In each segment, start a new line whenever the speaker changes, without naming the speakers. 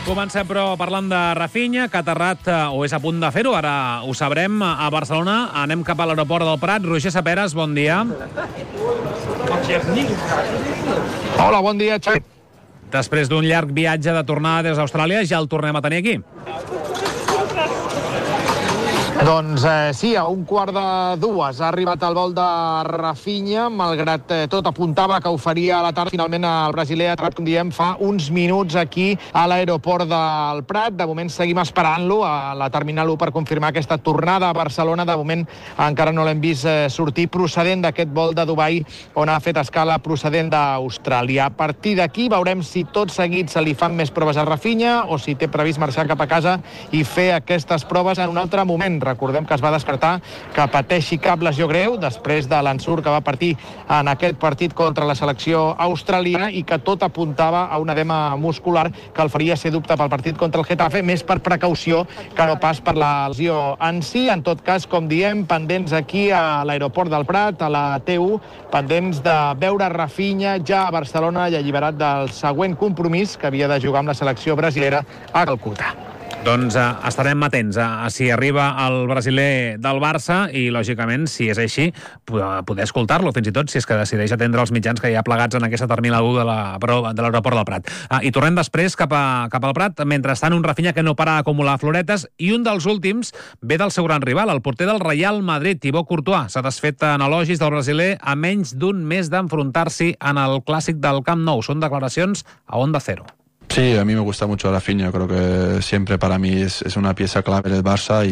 Comencem, però, parlant de Rafinha, que ha aterrat, o és a punt de fer-ho, ara ho sabrem, a Barcelona. Anem cap a l'aeroport del Prat. Roger Saperes, bon dia.
Hola, bon dia, Xavi.
Després d'un llarg viatge de tornada des d'Austràlia, ja el tornem a tenir aquí.
Doncs sí, a 1:15 ha arribat el vol de Rafinha, malgrat tot apuntava que ho faria a la tarda. Finalment el brasiler ha aterrat, com diem, fa uns minuts aquí a l'aeroport del Prat. De moment seguim esperant-lo a la Terminal 1 per confirmar aquesta tornada a Barcelona. De moment encara no l'hem vist sortir procedent d'aquest vol de Dubai, on ha fet escala procedent d'Austràlia. A partir d'aquí veurem si tot seguit se li fan més proves a Rafinha o si té previst marxar cap a casa i fer aquestes proves en un altre moment. Recordem que es va descartar que pateixi cap lesió greu després de l'ensurt que va patir en aquest partit contra la selecció australiana i que tot apuntava a un edema muscular que el faria ser dubte pel partit contra el Getafe, més per precaució que no pas per la lesió en si. En tot cas, com diem, pendents aquí a l'aeroport del Prat, a la T1, pendents de veure Rafinha ja a Barcelona i alliberat del següent compromís que havia de jugar amb la selecció brasilera a Calcuta.
Doncs estarem atents a si arriba el brasiler del Barça i, lògicament, si és així, poder escoltar-lo, fins i tot si és que decideix atendre els mitjans que hi ha plegats en aquesta terminal 1 de l'aeroport del Prat. I tornem després cap al Prat. Mentrestant, un Rafinha que no para d'acumular floretes i un dels últims ve del seu gran rival, el porter del Real Madrid, Thibaut Courtois. S'ha desfet en elogis del brasiler a menys d'un mes d'enfrontar-s'hi en el clàssic del Camp Nou. Són declaracions a Onda Cero.
Sí, a mí me gusta mucho Rafinha, creo que siempre para mí es una pieza clave del Barça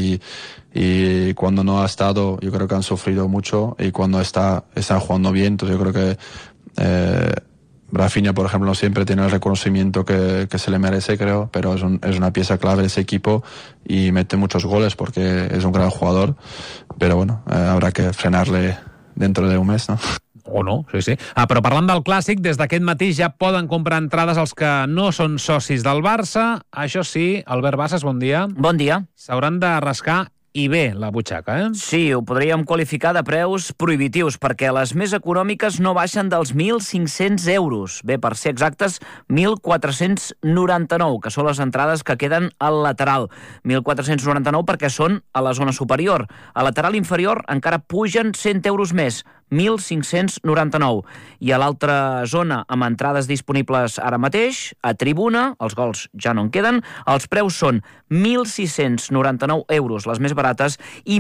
y cuando no ha estado yo creo que han sufrido mucho y cuando están jugando bien, entonces yo creo que Rafinha, por ejemplo, no siempre tiene el reconocimiento que se le merece, creo, pero es una pieza clave de ese equipo y mete muchos goles porque es un gran jugador, pero bueno, habrá que frenarle dentro de un mes, ¿no?
O no, sí. Però parlant del clàssic, des d'aquest matí ja poden comprar entrades els que no són socis del Barça. Això sí, Albert Bassas, bon dia.
Bon dia.
S'hauran de rascar i bé la butxaca, eh?
Sí, ho podríem qualificar de preus prohibitius, perquè les més econòmiques no baixen dels 1.500 euros. Bé, per ser exactes, 1.499, que són les entrades que queden al lateral. 1.499 perquè són a la zona superior. A lateral inferior encara pugen 100 euros més, 1.599. I a l'altra zona, amb entrades disponibles ara mateix, a tribuna, els gols ja no en queden, els preus són 1.699 euros, les més barates, i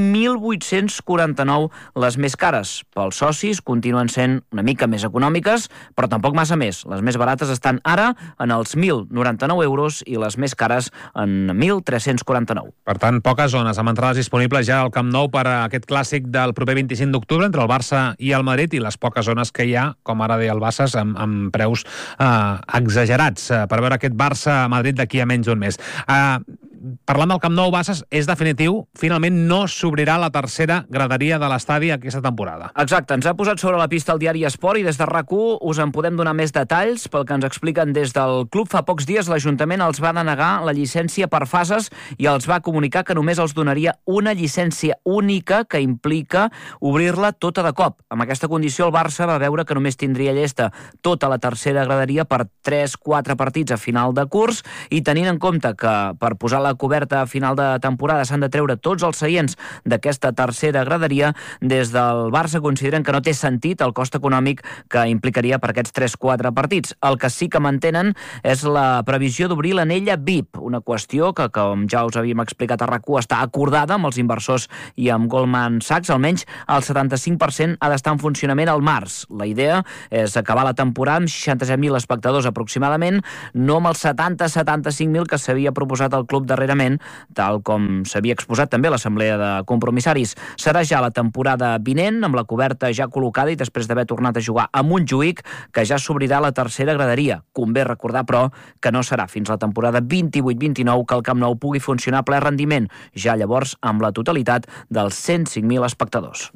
1.849 les més cares. Pels socis continuen sent una mica més econòmiques, però tampoc massa més. Les més barates estan ara en els 1.099 euros i les més cares en 1.349.
Per tant, poques zones amb entrades disponibles ja al Camp Nou per a aquest clàssic del proper 25 d'octubre entre el Barça i el Madrid, i les poques zones que hi ha, com ara deia el Bassas, amb preus exagerats per veure aquest Barça-Madrid d'aquí a menys d'un mes. Parlant del Camp Nou, Bassas, és definitiu, finalment no s'obrirà la tercera graderia de l'estadi aquesta temporada.
Exacte, ens ha posat sobre la pista el diari Esport i des de RAC1 us en podem donar més detalls. Pel que ens expliquen des del club, fa pocs dies l'Ajuntament els va denegar la llicència per fases i els va comunicar que només els donaria una llicència única que implica obrir-la tota de cop. Amb aquesta condició el Barça va veure que només tindria llesta tota la tercera graderia per 3-4 partits a final de curs, i tenint en compte que per posar la coberta a final de temporada s'han de treure tots els seients d'aquesta tercera graderia, des del Barça consideren que no té sentit el cost econòmic que implicaria per aquests 3-4 partits. El que sí que mantenen és la previsió d'obrir l'anella VIP, una qüestió que, com ja us havíem explicat a RAC1, està acordada amb els inversors i amb Goldman Sachs. Almenys el 75% ha d'estar en funcionament al març. La idea és acabar la temporada amb 67.000 espectadors aproximadament, no amb els 70-75.000 que s'havia proposat el club darrerament, tal com s'havia exposat també a l'Assemblea de Compromissaris. Serà ja la temporada vinent, amb la coberta ja col·locada i després d'haver tornat a jugar a Montjuïc, que ja s'obrirà la tercera graderia. Convé recordar, però, que no serà fins la temporada 28-29 que el Camp Nou pugui funcionar a ple rendiment, ja llavors amb la totalitat dels 105.000 espectadors.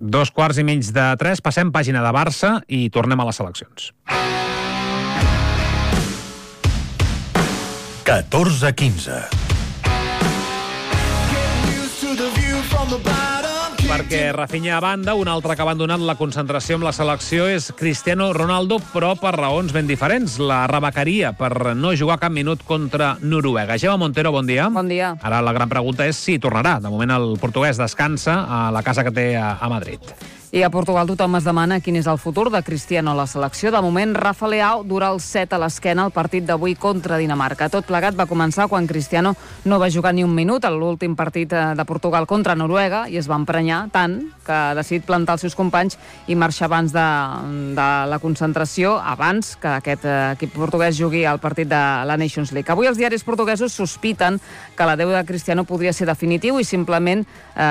2:15, passem pàgina de Barça i tornem a les seleccions.
14-15.
perquè Rafinha a banda, un altre que ha abandonat la concentració amb la selecció és Cristiano Ronaldo, però per raons ben diferents. La rebecaria per no jugar cap minut contra Noruega. Gemma Montero, bon dia.
Bon dia.
Ara la gran pregunta és si tornarà. De moment el portuguès descansa a la casa que té a Madrid.
I a Portugal tothom es demana quin és el futur de Cristiano a la selecció. De moment, Rafa Leao durà el set a l'esquena al partit d'avui contra Dinamarca. Tot plegat va començar quan Cristiano no va jugar ni un minut a l'últim partit de Portugal contra Noruega i es va emprenyar tant que ha decidit plantar els seus companys i marxar abans de la concentració, abans que aquest equip portuguès jugui al partit de la Nations League. Avui els diaris portuguesos sospiten que l'adeu de Cristiano podria ser definitiu i simplement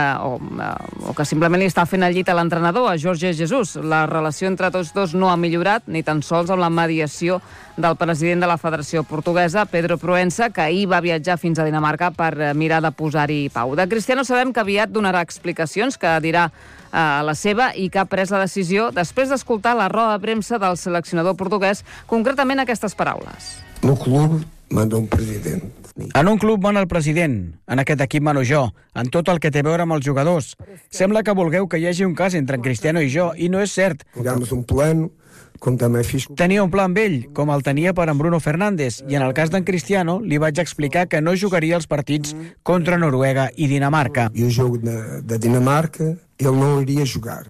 o que simplement li està fent el llit a l'entrenador, a Jorge Jesus. La relació entre tots dos no ha millorat, ni tan sols amb la mediació del president de la Federació Portuguesa, Pedro Proença, que ahir va viatjar fins a Dinamarca per mirar de posar-hi pau. De Cristiano sabem que aviat donarà explicacions, que dirà la seva i que ha pres la decisió després d'escoltar la roda de premsa del seleccionador portuguès, concretament aquestes paraules.
No club manda un president.
En un club mana el president, en aquest equip mano jo, en tot el que té a veure amb els jugadors. Sembla que vulgueu que hi hagi un cas entre en Cristiano i jo, i no és cert.
Tingamos un plano, com també fiz...
Tenia un pla amb ell, com el tenia per en Bruno Fernández, i en el cas d'en Cristiano li vaig explicar que no jugaria els partits contra Noruega i Dinamarca.
I el joc de Dinamarca, ell no iria jugar.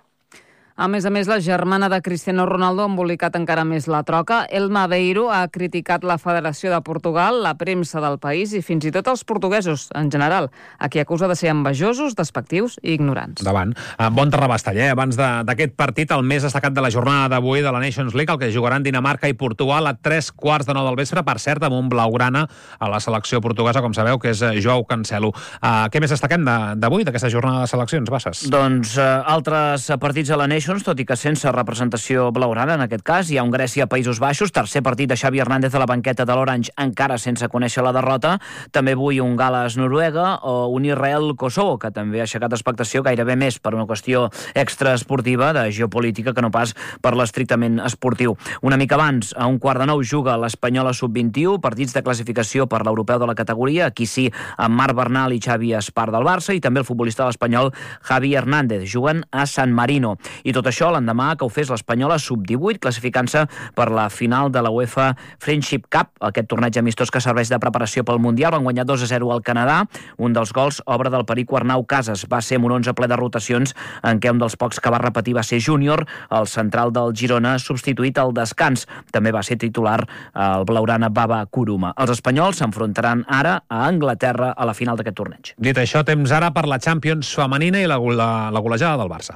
A més, la germana de Cristiano Ronaldo ha embolicat encara més la troca. Elma Beiro ha criticat la Federació de Portugal, la premsa del país i fins i tot els portuguesos, en general, a qui acusa de ser envejosos, despectius i ignorants.
Davant. Bon terrabastall, abans d'aquest partit, el més destacat de la jornada d'avui de la Nations League, el que jugaran Dinamarca i Portugal a 3:15 del vespre, per cert, amb un blaugrana a la selecció portuguesa, com sabeu, que és Joao Cancelo. Què més destaquem d'avui, d'aquesta jornada de seleccions, Bassas?
Doncs altres partits a la Nations, tot i que sense representació blaugrana en aquest cas. Hi ha un Grècia-Països Baixos, tercer partit de Xavi Hernández a la banqueta de l'Orange, encara sense conèixer la derrota. També avui un Gal·les-Noruega o un Israel-Kosovo, que també ha aixecat expectació gairebé més per una qüestió extraesportiva de geopolítica que no pas per l'estrictament esportiu. Una mica abans, a 8:15, juga l'Espanyola Sub-21, partits de classificació per l'europeu de la categoria, aquí sí, amb Marc Bernal i Xavi Espar del Barça, i també el futbolista de l'Espanyol Javi Hernández, juguen a San Marino. I tot això l'endemà que ho fes l'Espanyola Sub-18, classificant-se per la final de la UEFA Friendship Cup, aquest torneig amistós que serveix de preparació pel Mundial. Van guanyar 2-0 al Canadà. Un dels gols, obra del perico Arnau Casas. Va ser amb un 11 ple de rotacions, en què un dels pocs que va repetir va ser Júnior, el central del Girona, substituït al descans. També va ser titular el blaugrana Baba Kuruma. Els espanyols s'enfrontaran ara a Anglaterra a la final d'aquest torneig.
Dit això, temps ara per la Champions femenina i la golejada del Barça.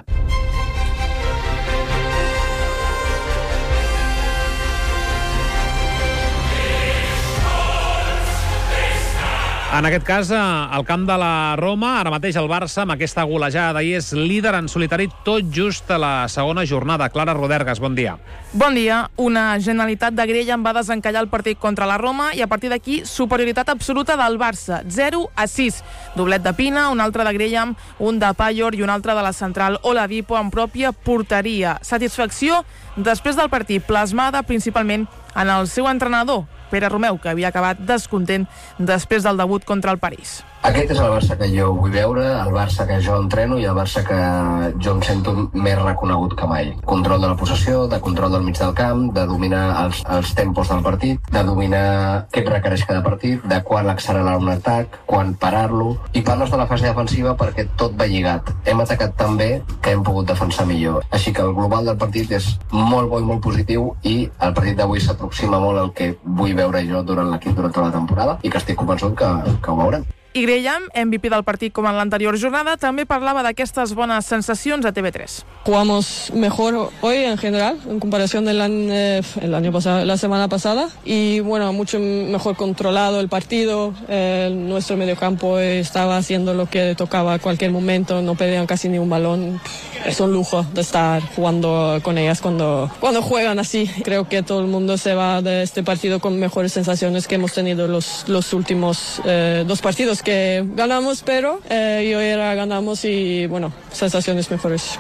En aquest cas, al camp de la Roma, ara mateix el Barça, amb aquesta golejada d'ahir, és líder en solitari tot just a la segona jornada. Clara Rodergas, bon dia.
Bon dia. Una Generalitat de Grella va desencallar el partit contra la Roma i a partir d'aquí superioritat absoluta del Barça, 0-6. Doblet de Pina, un altre de Grella, un de Payor i un altre de la central Oladipo en pròpia porteria. Satisfacció després del partit, plasmada principalment en el seu entrenador, Pere Romeu, que havia acabat descontent després del debut contra el París.
Aquest és el Barça que jo vull veure, el Barça que jo entreno i el Barça que jo em sento més reconegut que mai. Control de la possessió, de control del mig del camp, de dominar els tempos del partit, de dominar què et requereix cada partit, de quan accelerar un atac, quan parar-lo. I parles de la fase defensiva perquè tot va lligat. Hem atacat tan bé que hem pogut defensar millor. Així que el global del partit és molt bo i molt positiu i el partit d'avui s'aproxima molt al que vull veure jo durant l'equip durant tota la temporada i que estic convençut que ho veurem.
I Graham, MVP del partit com en l'anterior jornada, també parlava d'aquestes bones sensacions a TV3.
Jugamos mejor hoy en general, en comparación del año pasado, la semana pasada. Y bueno, mucho mejor controlado el partido. Nuestro mediocampo estaba haciendo lo que tocaba a cualquier momento, no perdían casi ni un balón. Es un lujo de estar jugando con ellas cuando juegan así. Creo que todo el mundo se va de este partido con mejores sensaciones que hemos tenido los últimos dos partidos que ganamos, pero y hoy ganamos y bueno, sensaciones mejores.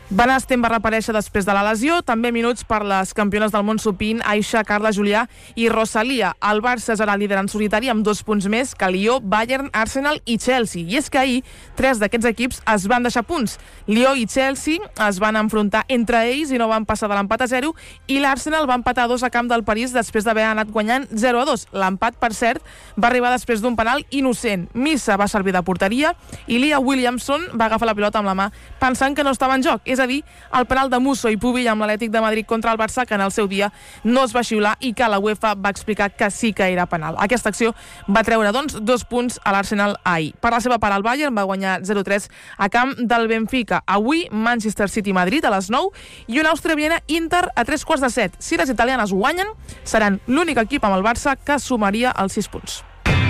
Van Asten va reaparèixer després de la lesió, també minuts per les campiones del món supint, Aisha, Carla Julià i Rosalia. El Barça serà líder en solitari amb 2 punts més que Lió, Bayern, Arsenal i Chelsea. I és que ahir 3 d'aquests equips es van deixar punts. Lió i Chelsea es van enfrontar entre ells i no van passar de l'empat a 0, i l'Arsenal va empatar 2 a camp del París després d'haver anat guanyant 0-2. L'empat, per cert, va arribar després d'un penal innocent. Missa va servir de porteria i Lia Williamson va agafar la pilota amb la mà pensant que no estava en joc. És a dir, el penal de Musso i Pubill amb l'Atlètic de Madrid contra el Barça, que en el seu dia no es va xiular i que la UEFA va explicar que sí que era penal. Aquesta acció va treure, doncs, 2 punts a l'Arsenal ahir. Per la seva part, el Bayern va guanyar 0-3 a camp del Benfica. Avui, Manchester City-Madrid a les 9 i un Àustria-Viena-Inter a 3:15. Si les italianes guanyen, seran l'únic equip amb el Barça que sumaria els 6 punts.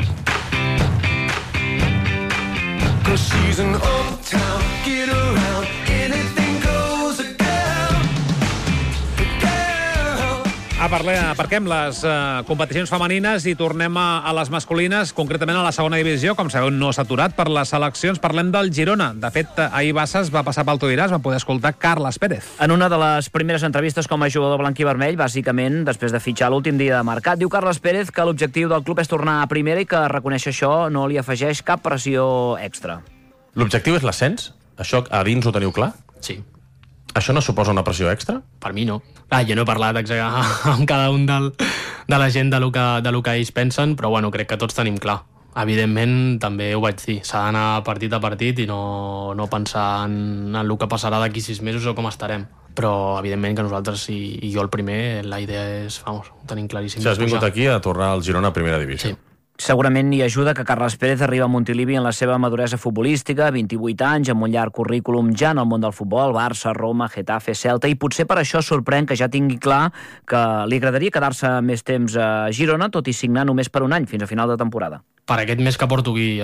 Aparquem les competicions femenines i tornem a les masculines, concretament a la segona divisió. Com sabeu, no s'ha aturat per les seleccions. Parlem del Girona. De fet, ahir Bassas va passar pel Tu diràs, va poder escoltar Carles Pérez.
En una de les primeres entrevistes com a jugador blanc i vermell, bàsicament després de fitxar l'últim dia de mercat, diu Carles Pérez que l'objectiu del club és tornar a primera i que reconèixer això no li afegeix cap pressió extra.
L'objectiu és l'ascens? Això a dins ho teniu clar?
Sí.
Això no suposa una pressió extra?
Per mi no. Jo no he parlat amb cada un de la gent del que ells pensen, però bueno, crec que tots tenim clar. Evidentment, també ho vaig dir, s'ha d'anar partit a partit i no pensar en el que passarà d'aquí 6 mesos o com estarem. Però, evidentment, que nosaltres, i jo el primer, la idea és, ho tenim claríssim.
Si has vingut aquí a tornar al Girona a primera divisió.
Sí.
Segurament hi ajuda que Carles Pérez arriba a Montilivi en la seva maduresa futbolística, 28 anys, amb un llarg currículum ja en el món del futbol, Barça, Roma, Getafe, Celta, i potser per això sorprèn que ja tingui clar que li agradaria quedar-se més temps a Girona, tot i signar només per un any, fins a final de temporada.
Per aquest mes que porto aquí,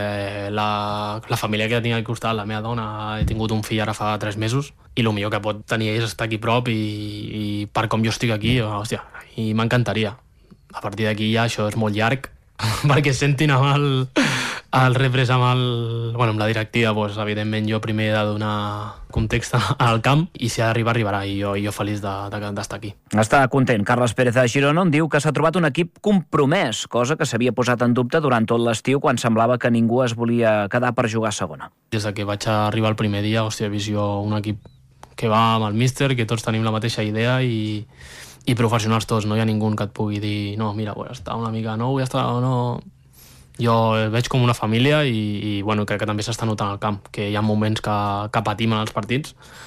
la família que tinc al costat, la meva dona, he tingut un fill ara fa 3 mesos, i el millor que pot tenir és estar aquí prop, i per com jo estic aquí, hòstia, i m'encantaria. A partir d'aquí ja això és molt llarg, perquè sentin amb el repres amb la directiva, doncs, evidentment jo primer he de donar context al camp i si ha d'arribar, arribarà, i jo feliç d'estar aquí.
Està content Carles Pérez de Girona, on diu que s'ha trobat un equip compromès, cosa que s'havia posat en dubte durant tot l'estiu quan semblava que ningú es volia quedar per jugar a segona.
Des que vaig arribar el primer dia, he vist jo un equip que va amb el míster, que tots tenim la mateixa idea i professionals tots, no hi ha ningú que et pugui dir no, mira, està una mica nou, ja està, no. Jo el veig com una família i bueno, crec que també s'està notant al camp, que hi ha moments que patim en els partits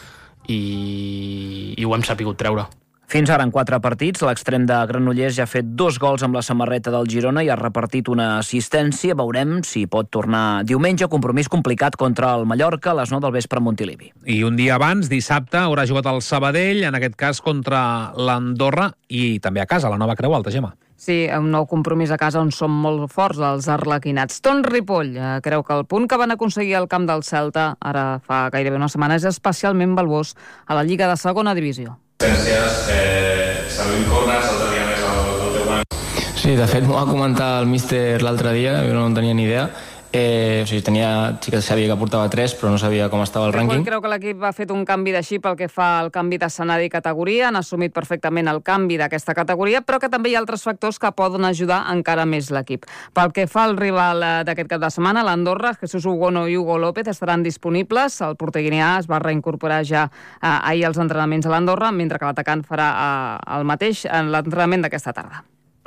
i ho hem sapigut treure.
Fins ara, en 4 partits, l'extrem de Granollers ja ha fet 2 gols amb la samarreta del Girona i ha repartit una assistència. Veurem si pot tornar diumenge, compromís complicat contra el Mallorca a les 9 del vespre a Montilivi.
I un dia abans, dissabte, haurà jugat el Sabadell, en aquest cas contra l'Andorra, i també a casa, la Nova Creu Alta, Gemma.
Sí, un nou compromís a casa on són molt forts els arlequinats. Ton Ripoll creu que el punt que van aconseguir al camp del Celta, ara fa gairebé una setmana, és especialment valuós a la Lliga de Segona Divisió.
Gràcies. Salut Cornes, l'altre dia més el teu banc.
Sí, de fet m'ho va comentar el míster l'altre dia, jo no en tenia ni idea. Sí que sabia que portava 3, però no sabia com estava el rànquing.
Creu que l'equip ha fet un canvi de xip pel que fa al canvi d'escenari i categoria, han assumit perfectament el canvi d'aquesta categoria, però que també hi ha altres factors que poden ajudar encara més l'equip. Pel que fa al rival d'aquest cap de setmana, l'Andorra, Jesús Ugono i Hugo López estaran disponibles. El porter guineà es va reincorporar ja ahir als entrenaments a l'Andorra, mentre que l'atacant farà el mateix en l'entrenament d'aquesta tarda.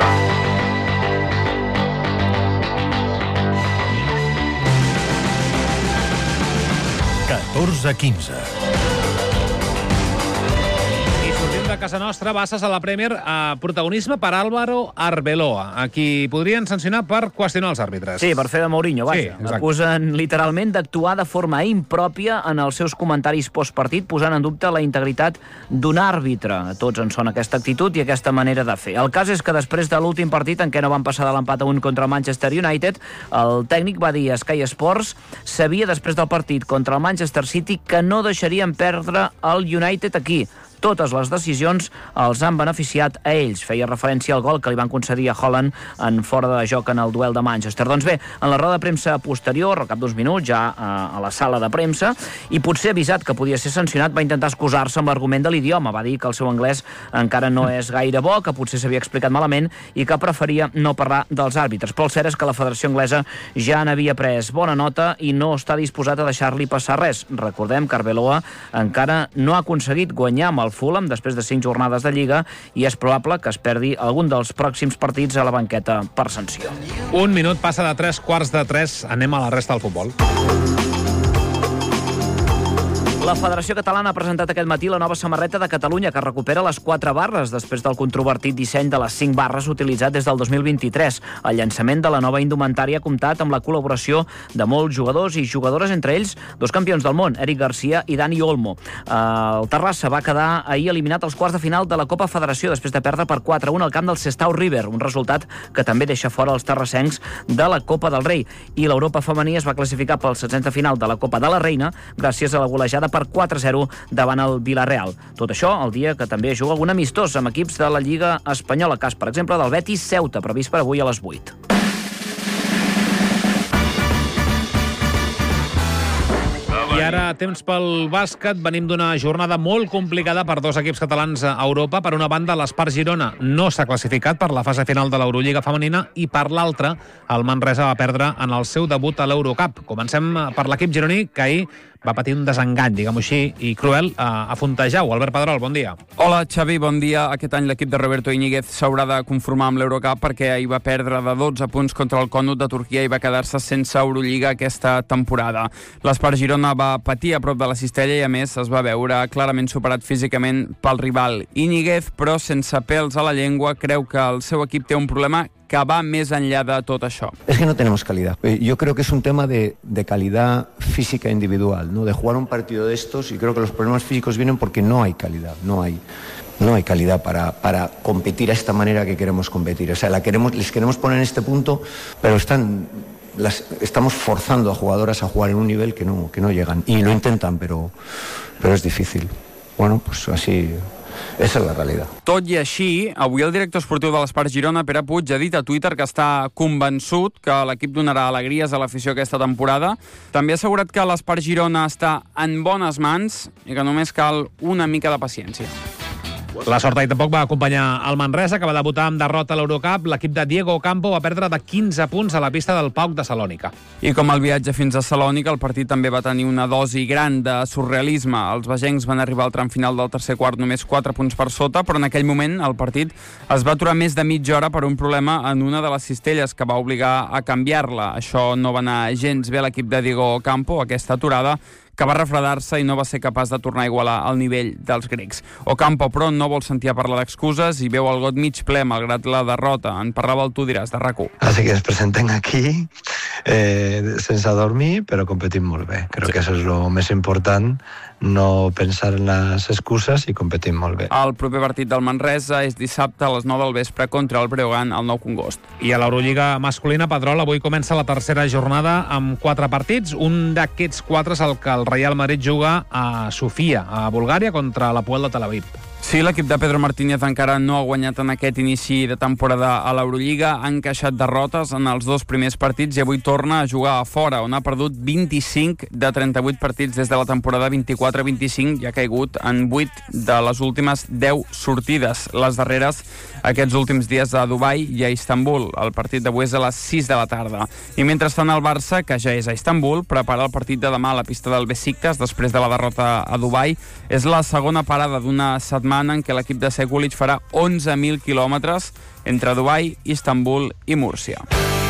14-15.
De casa nostra, Bassas a la Premier, protagonisme per Álvaro Arbeloa, a qui podrien sancionar per qüestionar els àrbitres.
Sí, per fer de Mourinho, vaja. Sí, acusen literalment d'actuar de forma impròpia en els seus comentaris postpartit, posant en dubte la integritat d'un àrbitre. Tots en són aquesta actitud i aquesta manera de fer. El cas és que després de l'últim partit, en què no van passar de l'empat a 1 contra el Manchester United, el tècnic va dir a Sky Sports sabia després del partit contra el Manchester City que no deixarien perdre el United aquí. totes les decisions els han beneficiat a ells. Feia referència al gol que li van concedir a Haaland en fora de joc en el duel de Manchester. Doncs bé, en la roda de premsa posterior, al cap d'uns minuts, ja a la sala de premsa, i potser avisat que podia ser sancionat, va intentar excusar-se amb l'argument de l'idioma. Va dir que el seu anglès encara no és gaire bo, que potser s'havia explicat malament i que preferia no parlar dels àrbitres. Però el cert és que la Federació Anglesa ja n'havia pres bona nota i no està disposat a deixar-li passar res. Recordem que Arbeloa encara no ha aconseguit guanyar amb el Fulham després de 5 jornades de Lliga i és probable que es perdi algun dels pròxims partits a la banqueta per sanció.
Un minut passa de 3:15. Anem a la resta del futbol.
La Federació Catalana ha presentat aquest matí la nova samarreta de Catalunya, que recupera les 4 barres després del controvertit disseny de les 5 barres utilitzat des del 2023. El llançament de la nova indumentària ha comptat amb la col·laboració de molts jugadors i jugadores, entre ells 2 campions del món, Eric Garcia i Dani Olmo. El Terrassa va quedar ahir eliminat als quarts de final de la Copa Federació després de perdre per 4-1 al camp del Sestao River, un resultat que també deixa fora els terrassencs de la Copa del Rei. I l'Europa femení es va classificar pel 16è final de la Copa de la Reina gràcies a la golejada per 4-0 davant el Villarreal. Tot això el dia que també juga algun amistós amb equips de la Lliga Espanyola, cas, per exemple, del Betis Ceuta, previst per avui a les 8.
I ara, temps pel bàsquet. Venim d'una jornada molt complicada per 2 equips catalans a Europa. Per una banda, l'Espart Girona no s'ha classificat per la fase final de l'Eurolliga femenina i per l'altra, el Manresa va perdre en el seu debut a l'Eurocup. Comencem per l'equip gironí, que ahir va patir un desengany, diguem-ho així, i cruel a Fontejau. Albert Pedrol, bon dia.
Hola, Xavi, bon dia. Aquest any l'equip de Roberto Íñiguez s'haurà de conformar amb l'Eurocup perquè ahir va perdre de 12 punts contra el Conut de Turquia i va quedar-se sense Eurolliga aquesta temporada. L'Espart Girona va patir a prop de la cistella i, a més, es va veure clarament superat físicament pel rival. Íñiguez, però sense pèls a la llengua, creu que el seu equip té un problema que va més enllà de tot això.
Es que no tenemos calidad. Yo creo que es un tema de calidad física individual, ¿no? De jugar un partido de estos, y creo que los problemas físicos vienen porque no hay calidad, no hay calidad para competir a esta manera que queremos competir. O sea, les queremos poner en este punto, pero estamos forzando a jugadoras a jugar en un nivel que no llegan. Y lo intentan, pero es difícil. Bueno, pues así... Esa és la realitat.
Tot i així, avui el director esportiu de l'Espart Girona, Pere Puig, ha dit a Twitter que està convençut que l'equip donarà alegries a l'afició aquesta temporada. També ha assegurat que l'Espart Girona està en bones mans i que només cal una mica de paciència.
La sort ahir tampoc va acompanyar el Manresa, que va debutar amb derrota a l'Eurocup. L'equip de Diego Ocampo va perdre de 15 punts a la pista del PAOK de Salònica.
I com el viatge fins a Salònica, el partit també va tenir una dosi gran de surrealisme. Els bagencs van arribar al tram final del tercer quart només 4 punts per sota, però en aquell moment el partit es va aturar més de mitja hora per un problema en una de les cistelles que va obligar a canviar-la. Això no va anar gens bé a l'equip de Diego Ocampo, aquesta aturada, que va refredar-se i no va ser capaç de tornar a igualar el nivell dels grecs. Ocampo, però, no vol sentir a parlar d'excuses i veu el got mig ple malgrat la derrota. En parlava el Tu diràs, de RAC1.
Así que ens presentem aquí sense dormir, però competim molt bé. Crec que això és el més important, no pensar en les excuses i competim molt bé.
El proper partit del Manresa és dissabte a les 9 del vespre contra el Breogán al Nou Congost.
I a l'Eurolliga masculina, Pedrol, avui comença la tercera jornada amb 4 partits. Un d'aquests 4 és el que el Real Madrid juga a Sofia, a Bulgària, contra l'Hapoel de Tel Aviv.
Sí, l'equip de Pedro Martínez encara no ha guanyat en aquest inici de temporada a l'Eurolliga. Ha encaixat derrotes en els 2 primers partits i avui torna a jugar a fora, on ha perdut 25 de 38 partits des de la temporada 24-25 i ha caigut en 8 de les últimes 10 sortides. Les darreres aquests últims dies a Dubai i a Istanbul. El partit d'avui és a les 6 de la tarda. I mentrestant el Barça, que ja és a Istanbul, prepara el partit de demà a la pista del Besiktas després de la derrota a Dubai. És la segona parada d'una setmana en què l'equip de Sekulic farà 11.000 quilòmetres entre Dubai, Istanbul i Múrcia.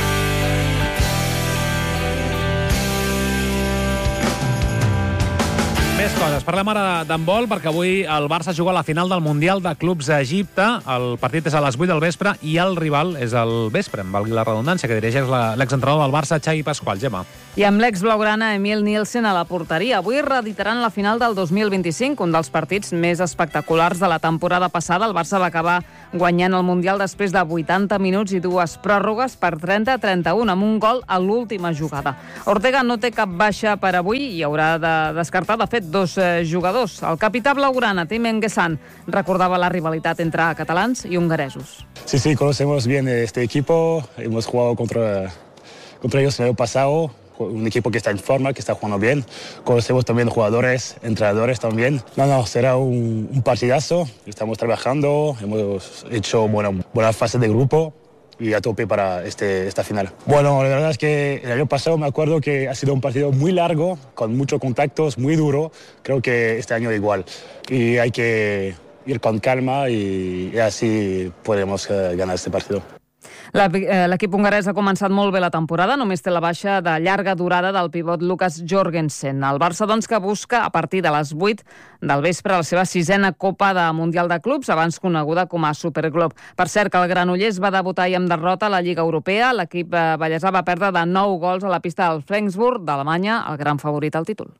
Més coses. Parlem ara d'handbol, perquè avui el Barça juga a la final del Mundial de Clubs a Egipte. El partit és a les 8 del vespre i el rival és el vespre, em valgui la redundància, que dirigeix l'exentrenador del Barça, Xavi Pasqual. Gemma.
I amb l'ex-blaugrana Emil Nielsen a la porteria. Avui reeditaran la final del 2025, un dels partits més espectaculars de la temporada passada. El Barça va acabar guanyant el Mundial després de 80 minuts i 2 pròrrogues per 30-31, amb un gol a l'última jugada. Ortega no té cap baixa per avui i haurà de descartar, de fet, 2 2 jugadors. El capità blaugrana, Tim Engesan, recordava la rivalitat entre catalans i hongaresos.
Sí, conocemos bien este equipo. Hemos jugado contra ellos el año pasado. Un equipo que está en forma, que está jugando bien. Conocemos también jugadores, entrenadores también. Será un partidazo. Estamos trabajando, hemos hecho buena fase de grupo y a tope para esta final. Bueno, la verdad es que el año pasado me acuerdo que ha sido un partido muy largo, con muchos contactos, muy duro. Creo que este año igual. Y hay que ir con calma y así podemos ganar este partido.
L'equip hongarès ha començat molt bé la temporada, només té la baixa de llarga durada del pivot Lukas Jorgensen. El Barça, doncs, que busca a partir de les 8 del vespre la seva 6a Copa de Mundial de Clubs, abans coneguda com a Superglob. Per cert, que el Granollers va debutar i amb derrota a la Lliga Europea. L'equip ballesà va perdre de 9 gols a la pista del Flensburg d'Alemanya, el gran favorit al títol.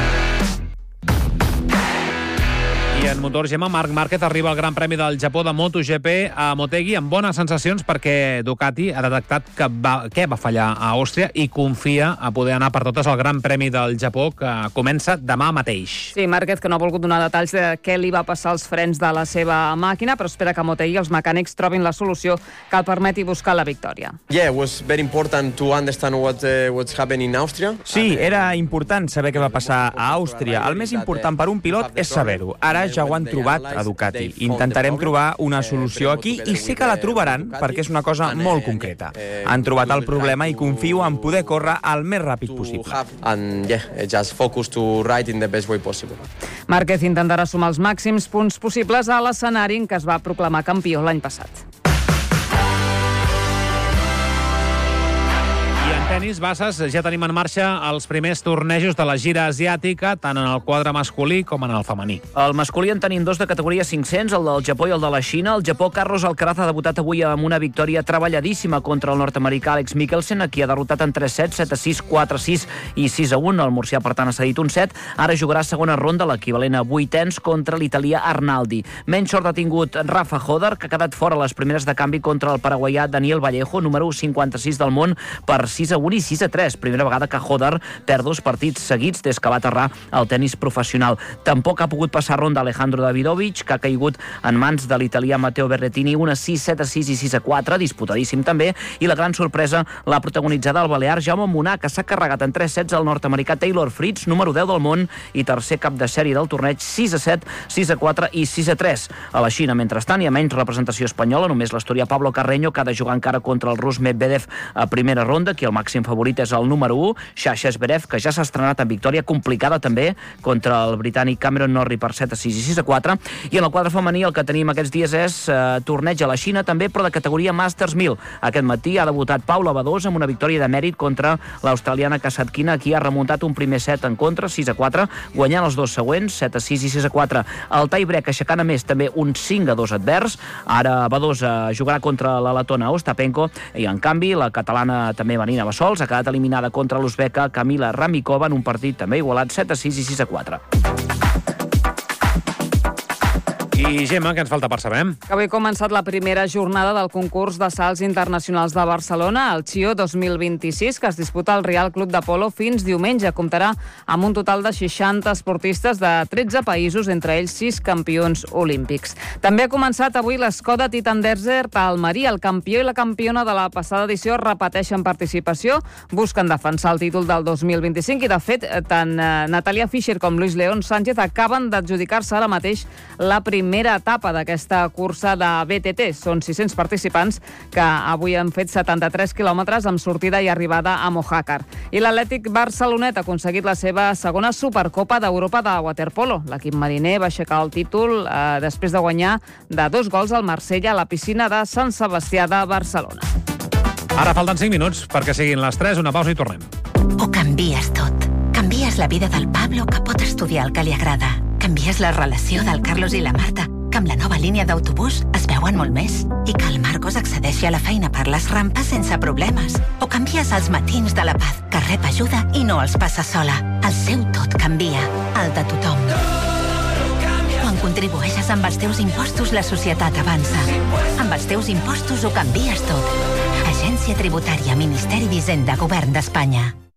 I en motor, Gemma, Marc Márquez arriba al Gran Premi del Japó de MotoGP a Motegi amb bones sensacions perquè Ducati ha detectat que va fallar a Àustria i confia a poder anar per totes al Gran Premi del Japó que comença demà mateix.
Sí, Márquez, que no ha volgut donar detalls de què li va passar als frens de la seva màquina, però espera que a Motegi els mecànics trobin la solució que el permeti buscar la victòria.
Yeah, it was very important to understand what's happening in Austria.
Sí, era important saber què va passar a Àustria. El més important per un pilot és saber-ho. Ara ja ho han trobat a Ducati. Intentarem trobar una solució aquí i sé que la trobaran perquè és una cosa molt concreta. Han trobat el problema i confio en poder córrer el més ràpid possible.
And yeah, just focus to ride in the best way possible.
Márquez intentarà sumar els màxims punts possibles a l'escenari en què es va proclamar campió l'any passat.
Tenis, Bases, ja tenim en marxa els primers tornejos de la gira asiàtica, tant en el quadre masculí com en el femení.
El masculí en tenim 2 de categoria 500, el del Japó i el de la Xina. El Japó, Carlos Alcaraz ha debutat avui amb una victòria treballadíssima contra el nord-americà Alex Michelsen, a qui ha derrotat en 3 sets, 7-6, 4-6 i 6-1. El murcià, per tant, ha cedit un set. Ara jugarà segona ronda, l'equivalent a 8 contra l'italià Arnaldi. Menys sort ha tingut Rafa Hodder, que ha quedat fora les primeres de canvi contra el paraguaià Daniel Vallejo, número 56 del món, per 6-1 i 6-3. Primera vegada que Hodder perd 2 partits seguits des que va aterrar al tenis professional. Tampoc ha pogut passar ronda Alejandro Davidovich, que ha caigut en mans de l'italià Matteo Berrettini, una 6, 7-6 i 6-4, disputadíssim també, i la gran sorpresa l'ha protagonitzada el balear Jaume Munar, que s'ha carregat en 3 sets al nord-americà Taylor Fritz, número 10 del món i tercer cap de sèrie del torneig, 6-7, 6-4 i 6-3. A la Xina, mentrestant, hi ha menys representació espanyola, només l'asturià Pablo Carreño, que ha de jugar encara contra el rus Medvedev a primera ronda, que el màxim favorit és el número 1, Sasha Zverev, que ja s'ha estrenat en victòria complicada també contra el britànic Cameron Norrie per 7-6 i 6-4. I en el quadre femení el que tenim aquests dies és torneig a la Xina també, però de categoria Masters 1000. Aquest matí ha debutat Paula Badosa amb una victòria de mèrit contra l'australiana Kasatkina, qui ha remuntat un primer set en contra, 6-4, guanyant els 2 següents, 7-6 i 6-4. El tie-break aixecant a més també un 5-2 advers. Ara Badosa jugarà contra la letona Ostapenko i en canvi la catalana també Marina Bassols ha quedat eliminada contra l'uzbeca Kamila Ramikova en un partit també igualat 7-6 i 6-4.
I, Gemma, què ens falta per saber?
Avui ha començat la primera jornada del concurs de salts internacionals de Barcelona, el CIO 2026, que es disputa al Real Club de Polo fins diumenge. Comptarà amb un total de 60 esportistes de 13 països, entre ells 6 campions olímpics. També ha començat avui l'Skoda Titan Desert a Almeria. El campió i la campiona de la passada edició repeteixen participació, busquen defensar el títol del 2025 i, de fet, tant Natalia Fischer com Luis León Sánchez acaben d'adjudicar-se ara mateix la primera etapa d'aquesta cursa de BTT. Són 600 participants que avui han fet 73 quilòmetres amb sortida i arribada a Mojácar. I l'Atlètic Barcelonet ha aconseguit la seva segona Supercopa d'Europa de waterpolo. L'equip mariner va aixecar el títol després de guanyar de 2 gols al Marsella a la piscina de Sant Sebastià de Barcelona.
Ara falten 5 minuts perquè siguin les 3, una pausa i tornem.
Ho canvies tot. Canvies la vida del Pablo, que pot estudiar el que li agrada. Canvies la relació del Carlos i la Marta, que amb la nova línia d'autobús es veuen molt més. I que el Marcos accedeixi a la feina per les rampes sense problemes. O canvies els matins de la Paz, que rep ajuda i no els passa sola. El seu tot canvia, el de tothom. Quan contribueixes amb els teus impostos, la societat avança. Amb els teus impostos ho canvies tot. Agència Tributària, Ministeri d'Hisenda, Govern d'Espanya.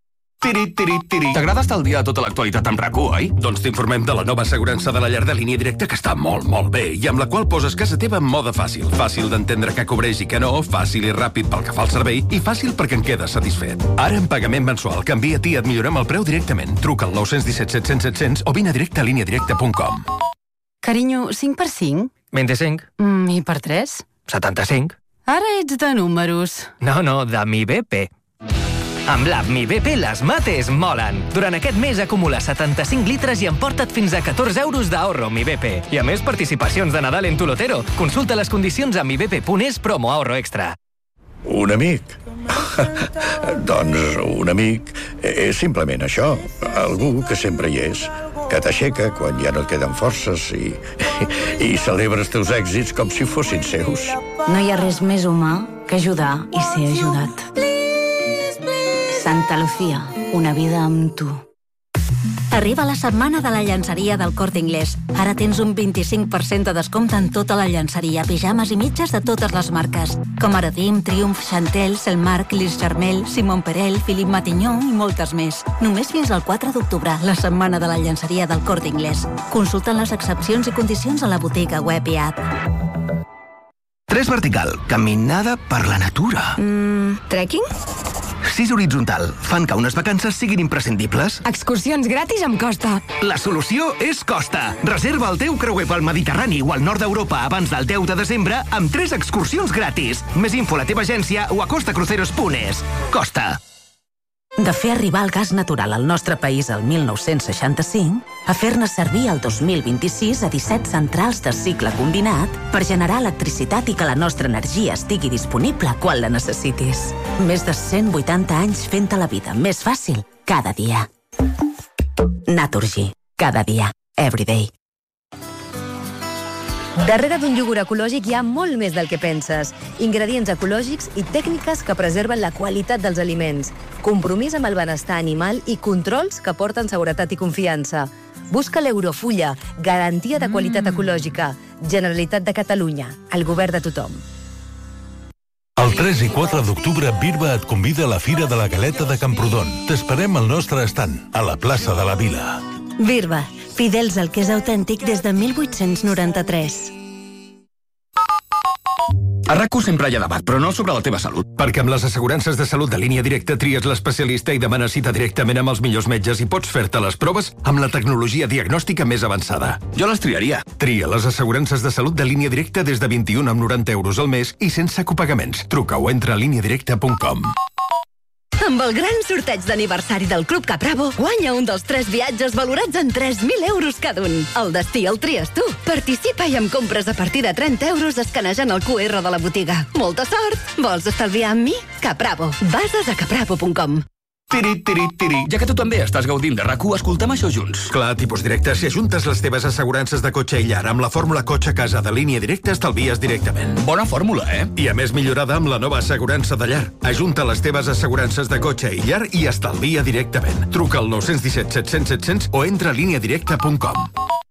T'agrada estalviar tota l'actualitat amb RAC1, oi? Doncs t'informem de la nova assegurança de la llar de línia directa que està molt, molt bé i amb la qual poses casa teva en mode fàcil. Fàcil d'entendre què cobreix i què no, fàcil i ràpid pel que fa al servei i fàcil perquè en quedes satisfet. Ara en pagament mensual, canvia-t'hi i et millorem el preu directament. Truca al 917 700 700 o vine a directe a lineadirecta.com.
Carinyo, 5 per 5?
25.
I per 3?
75.
Ara ets de números.
No, de mi BP. Amb l'app Mi BP les mates molen. Durant aquest mes acumula 75 litres i emporta't fins a 14 euros d'ahorro Mi BP. I a més, participacions de Nadal en tu lotero. Consulta les condicions a mibp.es promo ahorro extra.
Un amic? Doncs un amic és simplement això. Algú que sempre hi és, que t'aixeca quan ja no et queden forces i celebra els teus èxits com si fossin seus.
No hi ha res més humà que ajudar i ser ajudat. Santa Lucía, una vida amb tu. Arriba la setmana de la llançeria del Corte Inglés. Ara tens un 25% de descompte en tota la llançeria, pijames i mitges de totes les marques, com Aradim, Triumph, Chantel, Selmark, Lis Charmel, Simon Perel, Philippe Matignon i moltes més. Només fins al 4 d'octubre, la setmana de la llançeria del Corte Inglés. Consulta les excepcions i condicions a la botiga web i app.
3 vertical, caminada per la natura.
Trekking?
6 horitzontal, fan que unes vacances siguin imprescindibles.
Excursions gratis amb Costa.
La solució és Costa. Reserva el teu creuer pel Mediterrani o al nord d'Europa abans del 10 de desembre amb 3 excursions gratis. Més info a la teva agència o a costacruceros.es. Costa.
De fer arribar el gas natural al nostre país el 1965 a fer-ne servir el 2026 a 17 centrals de cicle combinat per generar electricitat i que la nostra energia estigui disponible quan la necessitis. Més de 180 anys fent-te la vida més fàcil cada dia. Naturgy. Cada dia. Everyday.
Darrere d'un iogurt ecològic hi ha molt més del que penses. Ingredients ecològics i tècniques que preserven la qualitat dels aliments. Compromís amb el benestar animal i controls que porten seguretat i confiança. Busca l'Eurofulla, garantia de qualitat ecològica. Generalitat de Catalunya, el govern de tothom.
El 3 i 4 d'octubre, Birba et convida a la Fira de la Galeta de Camprodon. T'esperem al nostre estand, a la plaça de la Vila.
Birba, fidels al que és autèntic des de 1893.
A RAC1 sempre hi ha debat, però no sobre la teva salut. Perquè amb les assegurances de salut de línia directa tries l'especialista i demanes cita directament amb els millors metges i pots fer-te les proves amb la tecnologia diagnòstica més avançada. Jo les triaria. Tria les assegurances de salut de línia directa des de 21,90 euros al mes i sense copagaments. Truca o entra a lineadirecta.com.
Amb el gran sorteig d'aniversari del Club Capravo, guanya un dels 3 viatges valorats en 3.000 euros cada un. El destí el tries tu. Participa i amb compres a partir de 30 euros escanejant el QR de la botiga. Molta sort! Vols estalviar amb mi? Capravo. Bases a capravo.com.
Ja que tu també estàs gaudint de RAC1, escoltem això junts. Clar, tipus directe, si ajuntes les teves assegurances de cotxe i llar amb la fórmula cotxe casa de línia directa, estalvies directament. Bona fórmula, eh? I a més millorada amb la nova assegurança de llar. Ajunta les teves assegurances de cotxe i llar i estalvia directament. Truca al 917 700 700 o entra a lineadirecta.com.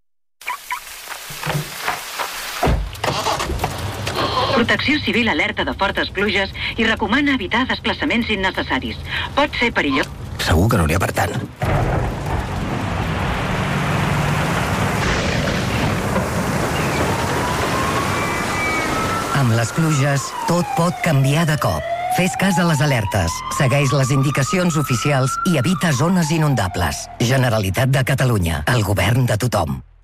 Protecció Civil alerta de fortes pluges i recomana evitar desplaçaments innecessaris. Pot ser perillós.
Segur que no n'hi ha per tant.
Amb les pluges, tot pot canviar de cop. Fes cas a les alertes, segueix les indicacions oficials i evita zones inundables. Generalitat de Catalunya, el govern de tothom.